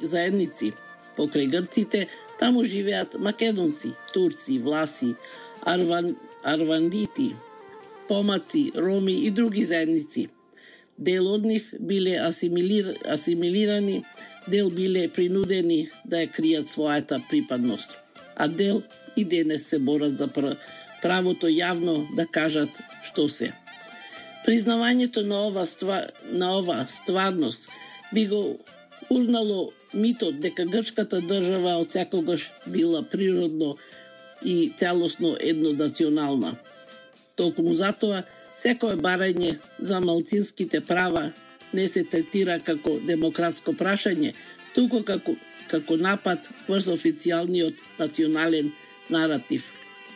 заедници. Покрај грците, таму живеат македонци, турци, власи, арвандити, помаци, роми и други заедници. Дел од нив биле асимилирани, дел биле принудени да ја кријат својата припадност, а дел и денес се борат за правото јавно да кажат што се. Признавањето на ова стварност би го урнало митот дека грчката држава од секогаш била природно и целосно еднонационална. Толкому затоа, секое барање за малцинските права не се третира како демократско прашање, туку како напад врз официјалниот национален наратив.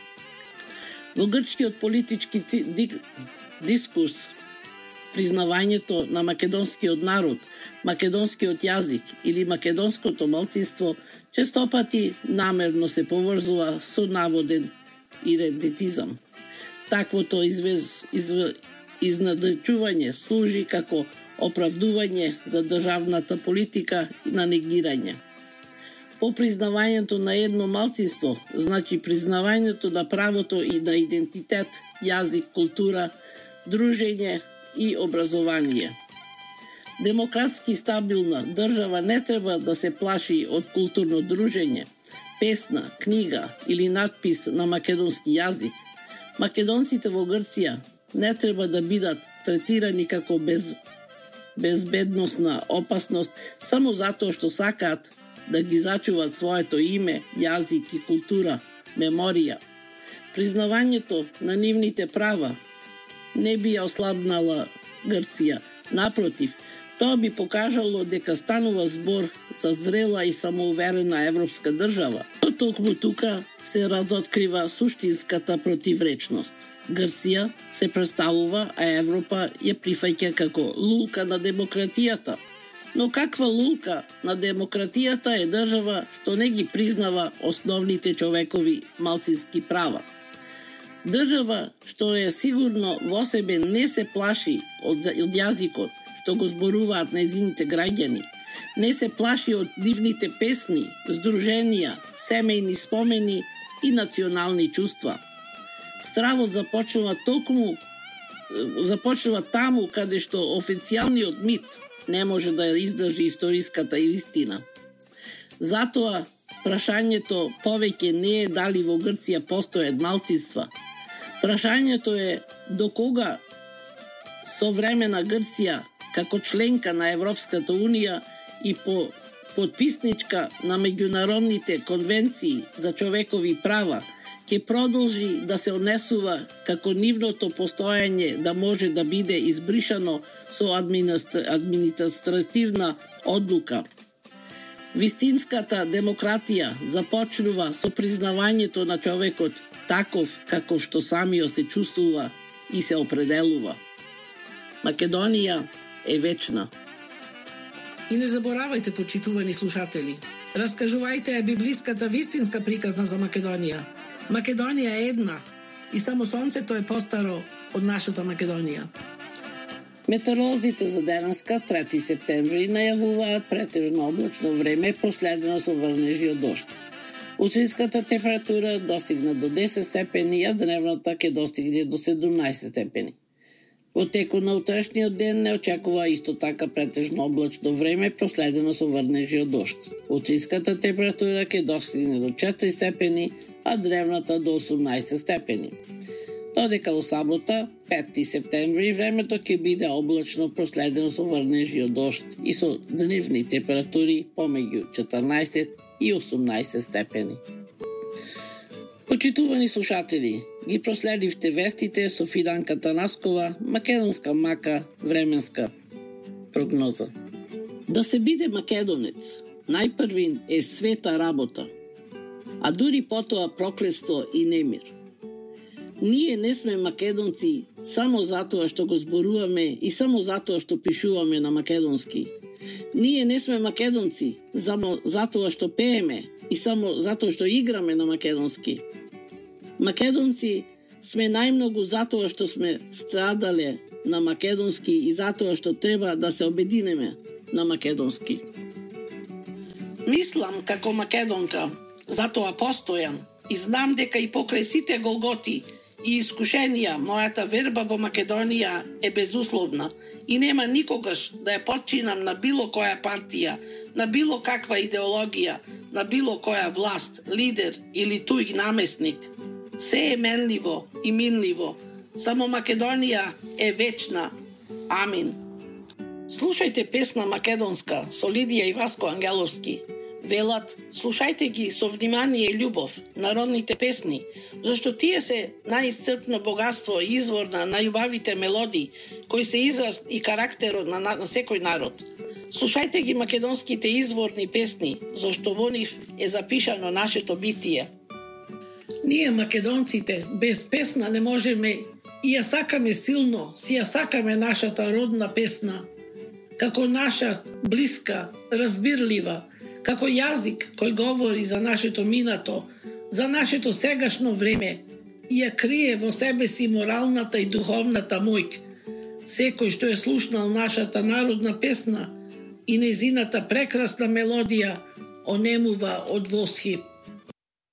Во грчкиот политички дискурс, признавањето на македонскиот народ, македонскиот јазик или македонското малцинство честопати намерно се поврзува со наводен идентитизам. Таквото изнадечување служи како оправдување за државната политика на негирање. По признавањето на едно малцинство, значи признавањето на правото и на идентитет, јазик, култура, дружење и образование. Демократски стабилна држава не треба да се плаши од културно дружење, песна, книга или надпис на македонски јазик. Македонците во Грција не треба да бидат третирани како безбедносна опасност само затоа што сакаат да ги зачуват своето име, јазик и култура, меморија. Признавањето на нивните права не би ја ослабнала Грција. Напротив, тоа би покажало дека станува збор за зрела и самоуверена европска држава. Но толкова тука се разоткрива суштинската противречност. Грција се представува, а Европа ја прифаќа како лулка на демократијата. Но каква лулка на демократијата е држава што не ги признава основните човекови малцински права? Држава што е сигурно во себе не се плаши од јазикот што го зборуваат нејзините граѓани, не се плаши од нивните песни, здруженија, семејни спомени и национални чувства. Стравот започнува таму каде што официјалниот мит не може да издржи историската истина. Затоа прашањето повеќе не е дали во Грција постојат малцинства. Прашањето е до кога современа Грција како членка на Европската Унија и подписничка на меѓународните конвенции за човекови права ќе продолжи да се однесува како нивното постојање да може да биде избришано со административна одлука. Вистинската демократија започнува со признавањето на човекот таков како што самиот се чувствува и се определува. Македонија е вечна. И не заборавајте, почитувани слушатели, раскажувајте библиската вистинска приказна за Македонија. Македонија е една и само сонцето е постаро од нашата Македонија. Метеоролозите за денеска, 3 септември, најавуваат претежно облачно време, последено со врнежи од дожд. Утринската температура достигна до 10 степени, а дневната ќе достигне до 17 степени. Во теку на утрешниот ден не очекува исто така претежно облачно време, проследено со врнежи од дожд. Утринската температура ќе достигне до 4 степени, а дневната до 18 степени. Додека во сабота, 5 септември, времето ќе биде облачно, проследено со врнежи од дожд и со дневни температури помеѓу 14 и 18 степени. Почитувани слушатели, ги проследивте вестите со Фиданка Танаскова, македонска мака, временска прогноза. Да се биде македонец, најпрвин е света работа, а дури потоа проклетство и немир. Ние не сме македонци само затоа што го зборуваме и само затоа што пишуваме на македонски. Ние не сме македонци само затоа што пееме и само затоа што играме на македонски. Македонци сме најмногу затоа што сме страдале на македонски и затоа што треба да се обединеме на македонски. Мислам како македонка, затоа постојам и знам дека и покрај сите голготи и искушенија мојата верба во Македонија е безусловна и нема никогаш да ја подчинам на било која партија, на било каква идеологија, на било која власт, лидер или туѓ наместник. Се е менливо и минливо. Само Македонија е вечна. Амин. Слушајте песна македонска со Лидија и Васко Ангеловски. Велат, слушајте ги со внимание и љубов, народните песни, зашто тие се најисцрпно богатство и извор на најубавите мелодии, кои се израз и карактерот на секој народ. Слушајте ги македонските изворни песни, зашто во нив е запишано нашето битие. Ние македонците без песна не можеме и ја сакаме силно, си ја сакаме нашата родна песна, како наша блиска, разбирлива, како јазик кој говори за нашето минато, за нашето сегашно време и ја крие во себе си моралната и духовната моќ. Секој што е слушнал нашата народна песна и нејзината прекрасна мелодија онемува од восхит.